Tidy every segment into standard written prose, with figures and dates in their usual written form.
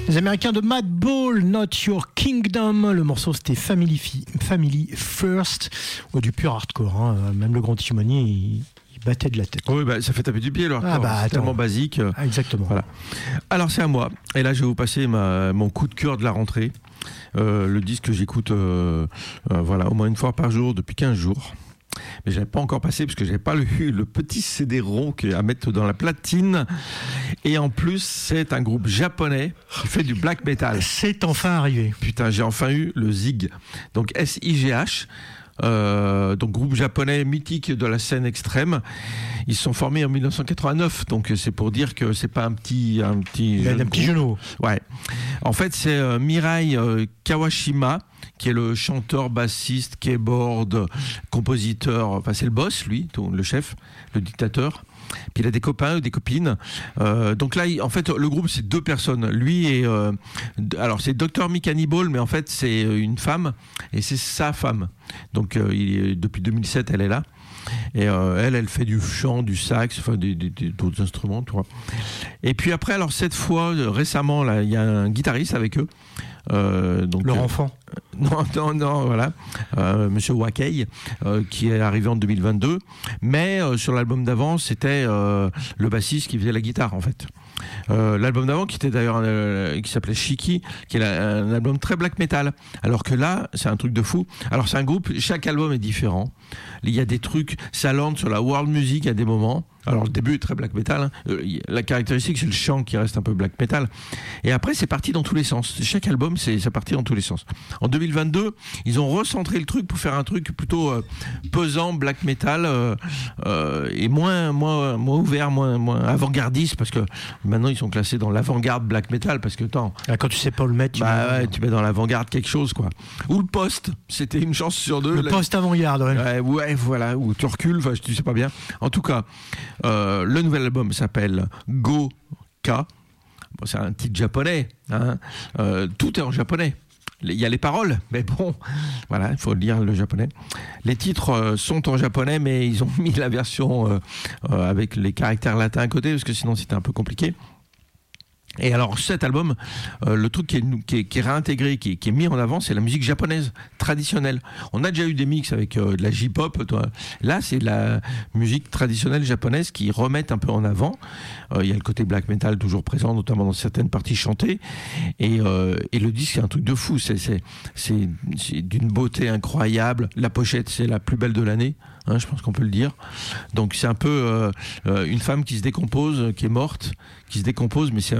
Les Américains de Madball, Not Your Kingdom. Le morceau c'était Family First, du pur hardcore. Hein. Même le grand timonier, il battait de la tête. Oui, ça fait taper du pied le hardcore. C'est tellement basique. Exactement. Voilà. Alors c'est à moi. Et là je vais vous passer mon coup de cœur de la rentrée. Le disque que j'écoute au moins une fois par jour depuis 15 jours. Mais je n'avais pas encore passé parce que je n'avais pas eu le petit CD ROM à mettre dans la platine. Et en plus, c'est un groupe japonais qui fait du black metal. C'est enfin arrivé. Putain, j'ai enfin eu le Zig. Donc SIGH. Donc groupe japonais mythique de la scène extrême. Ils se sont formés en 1989, donc c'est pour dire que c'est pas un petit genou. Ouais. En fait, c'est Mirai Kawashima qui est le chanteur, bassiste, keyboard, compositeur. Enfin, c'est le boss, lui, le chef, le dictateur. Puis il a des copains ou des copines. Donc là, en fait, le groupe, c'est 2 personnes. Lui et... alors, c'est Dr. Cannibal, mais en fait, c'est une femme. Et c'est sa femme. Donc, depuis 2007, elle est là. Et elle fait du chant, du sax, enfin d'autres instruments, tu vois. Et puis après, alors cette fois, récemment, là, il y a un guitariste avec eux. Donc, leur enfant. Non, voilà. Monsieur Wakei, qui est arrivé en 2022. Mais sur l'album d'avant, c'était le bassiste qui faisait la guitare, en fait. L'album d'avant, qui était d'ailleurs qui s'appelait Shiki, qui est un album très black metal. Alors que là, c'est un truc de fou. Alors c'est un groupe, chaque album est différent. Il y a des trucs, ça lande sur la world music à des moments. Alors le début est très black metal. Hein. La caractéristique, c'est le chant qui reste un peu black metal. Et après, c'est parti dans tous les sens. Chaque album, c'est parti dans tous les sens. En 2022, ils ont recentré le truc pour faire un truc plutôt pesant, black metal, et moins ouvert, moins avant-gardiste, parce que maintenant ils sont classés dans l'avant-garde black metal, parce que quand tu sais pas où le mettre, tu mets dans l'avant-garde quelque chose, quoi. Ou le post, c'était une chance sur 2. Le post avant-garde, ouais, voilà, ou tu recules, enfin, tu sais pas bien. En tout cas, le nouvel album s'appelle Go-Ka. Bon, c'est un titre japonais, hein. Tout est en japonais. Il y a les paroles, mais bon, voilà, il faut lire le japonais. Les titres sont en japonais, mais ils ont mis la version avec les caractères latins à côté, parce que sinon c'était un peu compliqué. Et alors cet album, le truc qui est réintégré, qui est mis en avant, c'est la musique japonaise traditionnelle. On a déjà eu des mix avec de la J-pop. Là, c'est la musique traditionnelle japonaise qui remet un peu en avant. Il y a le côté black metal toujours présent, notamment dans certaines parties chantées. Et le disque, c'est un truc de fou. C'est d'une beauté incroyable. La pochette, c'est la plus belle de l'année. Hein, je pense qu'on peut le dire. Donc c'est un peu une femme qui se décompose, qui est morte, qui se décompose, mais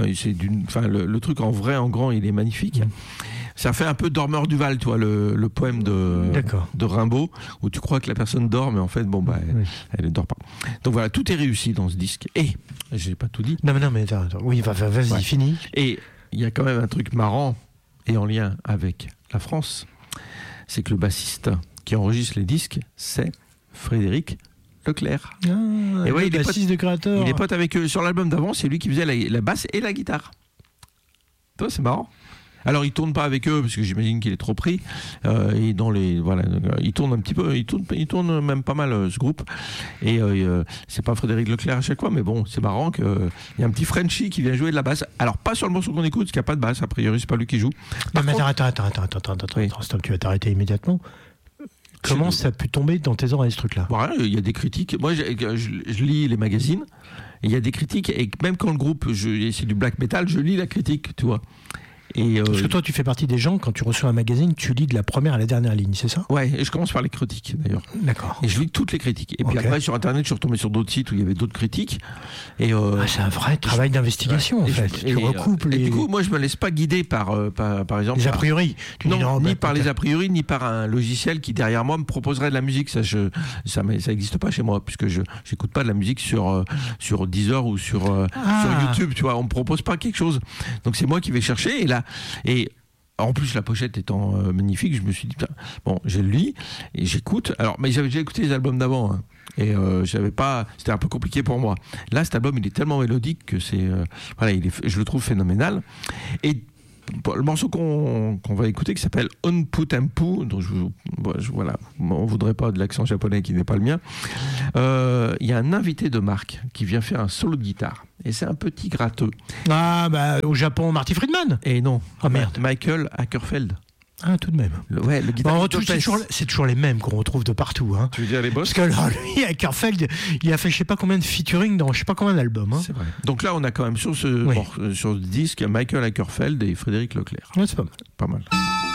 le truc en vrai, en grand, il est magnifique. Ça fait un peu Dormeur du Val, toi, le poème de Rimbaud, où tu crois que la personne dort, mais en fait, elle ne dort pas. Donc voilà, tout est réussi dans ce disque. Et j'ai pas tout dit. Non, mais attends. Oui, vas-y, finis. Et il y a quand même un truc marrant et en lien avec la France, c'est que le bassiste qui enregistre les disques, c'est Frédéric Leclerc. Et ouais, il est bassiste de créateur. Il est pote avec eux. Sur l'album d'avant, c'est lui qui faisait la basse et la guitare. Toi, c'est marrant. Alors, il tourne pas avec eux parce que j'imagine qu'il est trop pris. Et il tourne un petit peu. Il tourne même pas mal ce groupe. Et c'est pas Frédéric Leclerc à chaque fois, mais bon, c'est marrant qu'il y a un petit Frenchie qui vient jouer de la basse. Alors, pas sur le morceau qu'on écoute, parce qu'il n'y a pas de basse. A priori, c'est pas lui qui joue. Non, mais attends, stop, tu vas t'arrêter immédiatement. Comment ça a pu tomber dans tes oreilles, ce truc-là ? Il y a des critiques. Moi, je lis les magazines. Et il y a des critiques. Et même quand le groupe, c'est du black metal, je lis la critique, tu vois. Parce que toi, tu fais partie des gens, quand tu reçois un magazine, tu lis de la première à la dernière ligne, c'est ça ? Ouais, et je commence par les critiques, d'ailleurs. D'accord. Et je lis toutes les critiques. Et puis après, sur Internet, je suis retombé sur d'autres sites où il y avait d'autres critiques. Et c'est un vrai travail d'investigation, en fait. Tu recoupes les... Et du coup, moi, je me laisse pas guider par exemple... Les a priori. Ni par les a priori, ni par un logiciel qui, derrière moi, me proposerait de la musique. Ça n'existe pas chez moi, puisque je n'écoute pas de la musique sur Deezer ou sur YouTube, tu vois. On me propose pas quelque chose. Donc, c'est moi qui vais chercher. Et en plus, la pochette étant magnifique, je me suis dit, je le lis et j'écoute. Alors, mais j'avais déjà écouté les albums d'avant, hein, et c'était un peu compliqué pour moi. Là, cet album, il est tellement mélodique que je le trouve phénoménal. Et le morceau qu'on va écouter qui s'appelle On Put and Poo, donc voilà, on voudrait pas de l'accent japonais qui n'est pas le mien. Il y a un invité de marque qui vient faire un solo de guitare et c'est un petit gratteux. Ah bah au Japon, Marty Friedman. Et non, Ah merde. Michael Ackerfeld. Ah tout de même. Le guitariste. C'est toujours les mêmes qu'on retrouve de partout. Hein. Tu veux dire les boss? Parce que là, lui, Ackerfeld, il a fait je sais pas combien de featuring dans je sais pas combien d'albums. Hein. C'est vrai. Donc là, on a quand même sur ce disque Michael Ackerfeld et Frédéric Leclerc. Ouais, c'est pas mal. Pas mal.